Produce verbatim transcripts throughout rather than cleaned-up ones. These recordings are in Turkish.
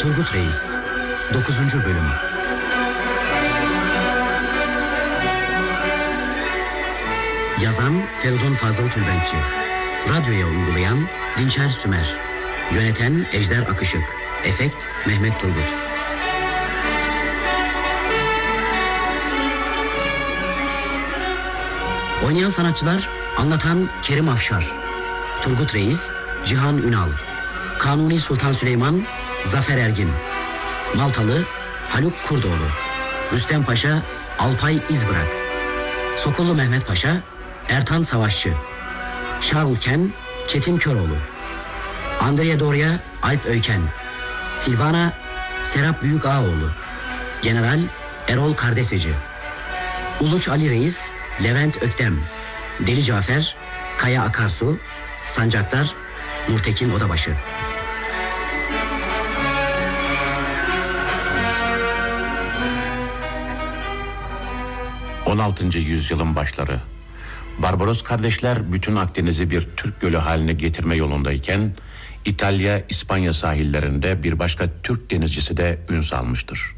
Turgut Reis dokuzuncu Bölüm. Yazan Feridun Fazıl Tülbentçi. Radyoya uygulayan Dinçer Sümer. Yöneten Ejder Akışık. Efekt Mehmet Turgut. Oynayan sanatçılar: anlatan Kerim Afşar, Turgut Reis Cihan Ünal, Kanuni Sultan Süleyman Zafer Ergin, Maltalı Haluk Kurdoğlu, Rüstem Paşa Alpay İzbırak, Sokullu Mehmet Paşa Ertan Savaşçı, Şarlken Çetin Köroğlu, Andrea Doria Alp Öyken, Silvana Serap Büyükağaoğlu, General Erol Kardeseci, Uluç Ali Reis Levent Öktem, Deli Cafer Kaya Akarsu, Sancaktar Nurtekin Odabaşı. on altıncı yüzyılın başları. Barbaros kardeşler bütün Akdeniz'i bir Türk gölü haline getirme yolundayken İtalya, İspanya sahillerinde bir başka Türk denizcisi de ün salmıştır.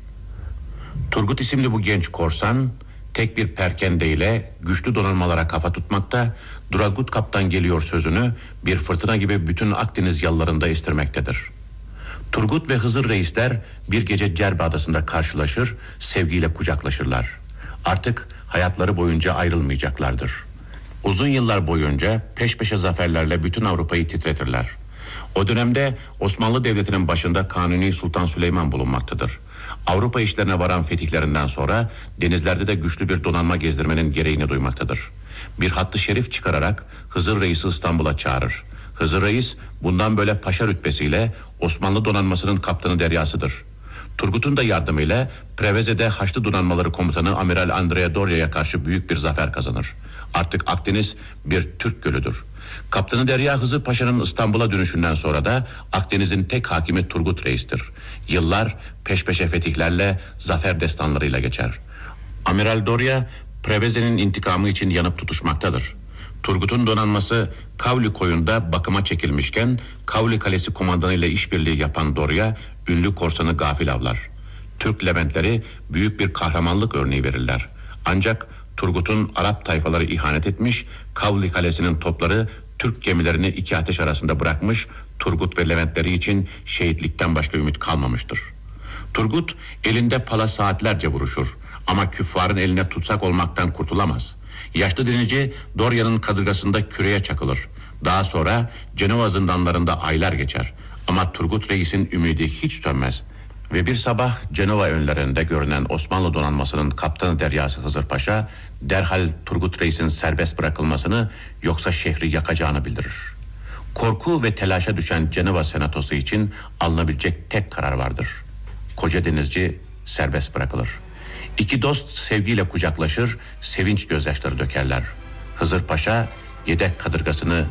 Turgut isimli bu genç korsan tek bir perkendeyle güçlü donanmalara kafa tutmakta, Dragut kaptan geliyor sözünü bir fırtına gibi bütün Akdeniz yallarında estirmektedir. Turgut ve Hızır reisler bir gece Cerbe adasında karşılaşır, sevgiyle kucaklaşırlar. Artık hayatları boyunca ayrılmayacaklardır. Uzun yıllar boyunca peş peşe zaferlerle bütün Avrupa'yı titretirler. O dönemde Osmanlı Devleti'nin başında Kanuni Sultan Süleyman bulunmaktadır. Avrupa işlerine varan fetihlerinden sonra denizlerde de güçlü bir donanma gezdirmenin gereğini duymaktadır. Bir hattı şerif çıkararak Hızır Reis'i İstanbul'a çağırır. Hızır Reis bundan böyle paşa rütbesiyle Osmanlı donanmasının kaptanı deryasıdır. Turgut'un da yardımıyla Preveze'de Haçlı Donanmaları Komutanı Amiral Andrea Doria'ya karşı büyük bir zafer kazanır. Artık Akdeniz bir Türk gölüdür. Kaptanı Derya Hızır Paşa'nın İstanbul'a dönüşünden sonra da Akdeniz'in tek hakimi Turgut Reis'tir. Yıllar peş peşe fetihlerle, zafer destanlarıyla geçer. Amiral Doria, Preveze'nin intikamı için yanıp tutuşmaktadır. Turgut'un donanması Kavli koyunda bakıma çekilmişken Kavli Kalesi komandanı ile işbirliği yapan Doria, ünlü korsanı gafil avlar. Türk Leventleri büyük bir kahramanlık örneği verirler. Ancak Turgut'un Arap tayfaları ihanet etmiş, Kavli Kalesi'nin topları Türk gemilerini iki ateş arasında bırakmış, Turgut ve Leventleri için şehitlikten başka ümit kalmamıştır. Turgut elinde pala saatlerce vuruşur ama küffarın eline tutsak olmaktan kurtulamaz. Yaşlı denici Doria'nın kadırgasında küreye çakılır. Daha sonra Cenova zindanlarında aylar geçer. Ama Turgut Reis'in ümidi hiç sönmez. Ve bir sabah Cenova önlerinde görünen Osmanlı donanmasının kaptanı deryası Hızır Paşa derhal Turgut Reis'in serbest bırakılmasını yoksa şehri yakacağını bildirir. Korku ve telaşa düşen Cenova senatosu için alınabilecek tek karar vardır. Koca denizci serbest bırakılır. İki dost sevgiyle kucaklaşır, sevinç gözyaşları dökerler. Hızır Paşa yedek kadırgasını